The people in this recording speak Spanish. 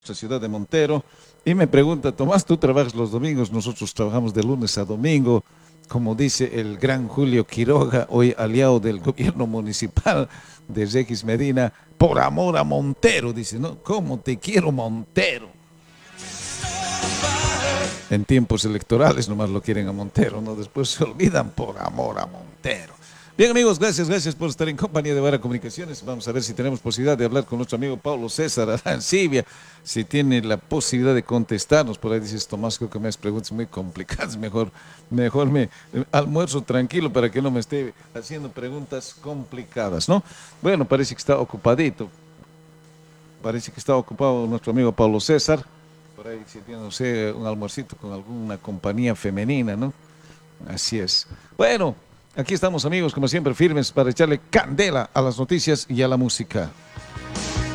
nuestra ciudad de Montero, y me pregunta: Tomás, ¿tú trabajas los domingos? Nosotros trabajamos de lunes a domingo, como dice el gran Julio Quiroga, hoy aliado del gobierno municipal de Regis Medina, por amor a Montero, dice, ¿no? ¿Cómo te quiero, Montero? En tiempos electorales nomás lo quieren a Montero, ¿no? Después se olvidan por amor a Montero. Bien, amigos, gracias por estar en compañía de Vara Comunicaciones. Vamos a ver si tenemos posibilidad de hablar con nuestro amigo Paulo César Arancibia, si tiene la posibilidad de contestarnos. Por ahí dices: Tomás, creo que me has preguntas muy complicadas, mejor me almuerzo tranquilo para que no me esté haciendo preguntas complicadas, ¿no? Bueno, parece que está ocupadito, parece que está ocupado nuestro amigo Paulo César, por ahí si tiene, no sé, un almuercito con alguna compañía femenina, ¿no? Así es. Bueno, aquí estamos, amigos, como siempre, firmes para echarle candela a las noticias y a la música.